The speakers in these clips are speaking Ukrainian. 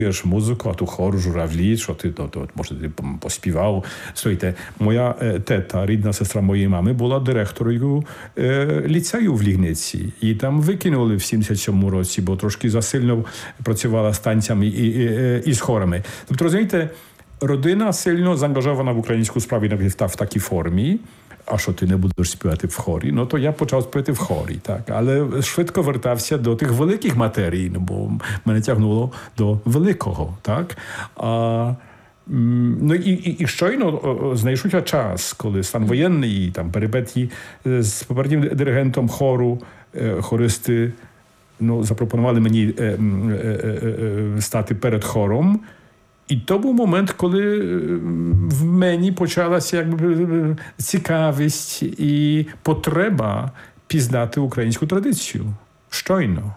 музику, а ту хор журавлі, що ти, може, ти поспівав. Слухайте, моя тета, рідна сестра моєї мами, була директорою ліцею в Лігниці. І там викинули в 77-му році, бо трошки засильно працювала з танцями і з хорами. Тобто, розумієте, родина сильно заангажована в українську справу в такій формі. А що ти не будеш співати в хорі? Ну, то я почав співати в хорі, так. Але швидко вертався до тих великих матерій, бо мене тягнуло до великого, так. Ну, і щойно знайшовся час, коли стан воєнний, і там перипетії з попереднім диригентом хору, хористи, запропонували мені стати перед хором. І то був момент, коли в мені почалася цікавість і потреба пізнати українську традицію. Щойно.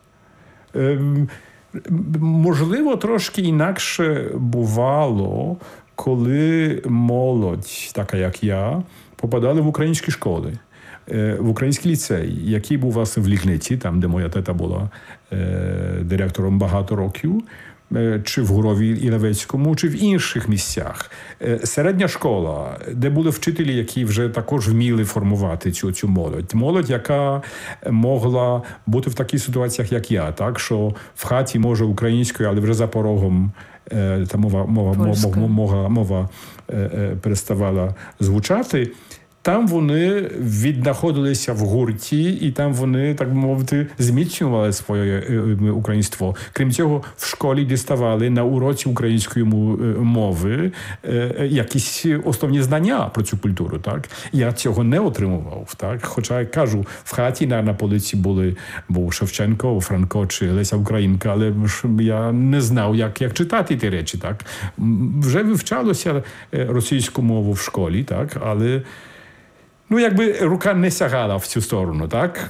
Можливо, трошки інакше бувало, коли молодь, така як я, попадали в українські школи, в український ліцей, який був, власне, в Лігниці, там, де моя тета була директором багато років, чи в Гурові Ілевецькому, чи в інших місцях. Середня школа, де були вчителі, які вже також вміли формувати цю молодь. Молодь, яка могла бути в таких ситуаціях, як я, так, що в хаті може українською, але вже за порогом та мова переставала звучати. Там вони віднаходилися в гурті, і там вони, так би мовити, зміцнювали своє українство. Крім цього, в школі діставали на уроці української мови якісь основні знання про цю культуру. Так? Я цього не отримував. Так? Хоча, я кажу, в хаті на полиці був Шевченко, Франко чи Леся Українка, але я не знав, як читати ті речі. Так? Вже вивчалося російську мову в школі, так? Але рука не сягала в цю сторону, так?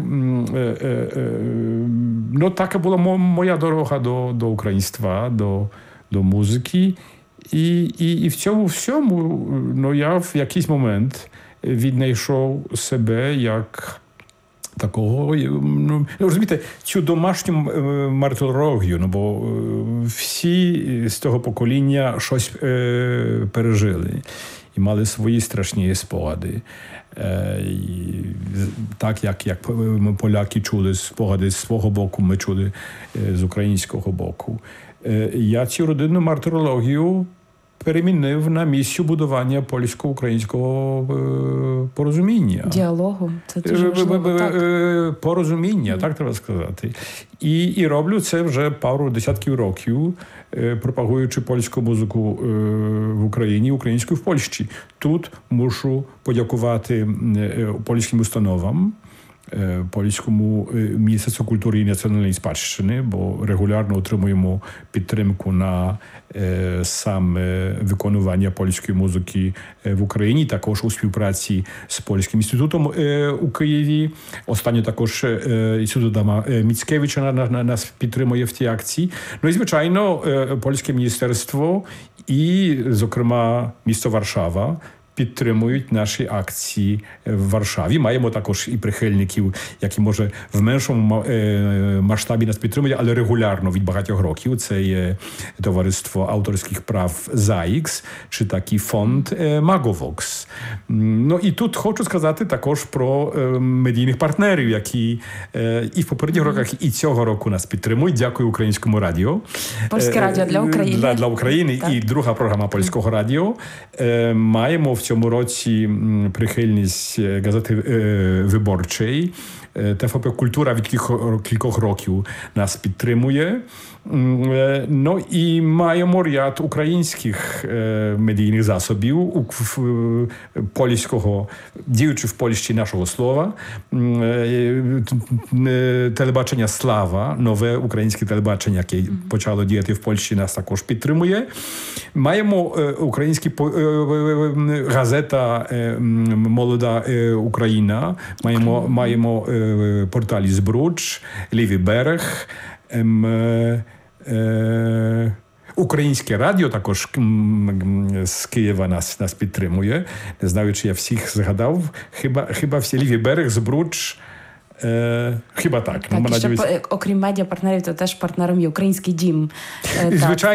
Така була моя дорога до українства, до музики. І в цьому всьому, я в якийсь момент віднайшов себе як такого, розумієте, цю домашню мартирологію, бо всі з того покоління щось пережили і мали свої страшні спогади. Так, як ми, поляки, чули спогади з свого боку, ми чули з українського боку. Я цю родинну мартирологію перемінив на місію будування польсько-українського порозуміння. Діалогу. Це дуже важливо, порозуміння, так треба сказати. І роблю це вже пару десятків років, пропагуючи польську музику в Україні, українську в Польщі. Тут мушу подякувати польським установам, Польському Міністерству культури і національної спадщини, бо регулярно отримуємо підтримку на саме виконування польської музики в Україні, також у співпраці з Польським інститутом у Києві. Останньо також Інститут Адама Міцкевича нас підтримує в цій акції. І, звичайно, Польське міністерство і, зокрема, місто Варшава підтримують наші акції в Варшаві. Маємо також і прихильників, які, може, в меншому масштабі нас підтримують, але регулярно від багатьох років. Це є Товариство авторських прав ZAIX, чи такий фонд Magovox. І тут хочу сказати також про медійних партнерів, які і в попередніх роках, і цього року нас підтримують. Дякую Українському радіо. Польське радіо для України. Для України. Так. І друга програма Польського радіо. Маємо в цьому році прихильність газети Виборчої. ТВП «Культура» від кількох років нас підтримує. І маємо ряд українських медійних засобів польського, діючи в Польщі нашого слова. Телебачення «Слава», нове українське телебачення, яке почало діяти в Польщі, нас також підтримує. Маємо українські газета «Молода Україна», маємо порталі «Збруч», «Лівий берег», Українське радіо також з Києва нас підтримує. Не знаю, чи я всіх згадав. Хіба всі «Лівий берег», «Збруч», Хіба так. Так, і ще, окрім медіапартнерів, то теж партнером є Український дім. Звичайно.